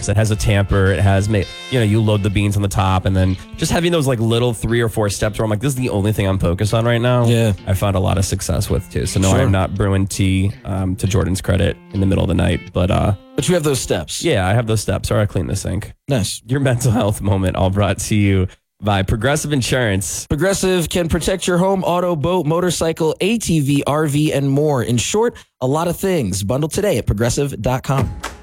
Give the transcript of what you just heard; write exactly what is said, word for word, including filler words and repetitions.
box. It has a tamper. It has, you know, you load the beans on the top, and then just having those like little three or four steps where I'm like, this is the only thing I'm focused on right now. Yeah. I found a lot of success with too. So no, Sure. I'm not brewing tea um, to Jordan's credit in the middle of the night, but uh, But you have those steps. yeah, I have those steps, or I clean the sink. Nice. Your mental health moment, all brought to you by Progressive Insurance. Progressive can protect your home, auto, boat, motorcycle, A T V, R V, and more. In short, a lot of things. Bundle today at progressive dot com.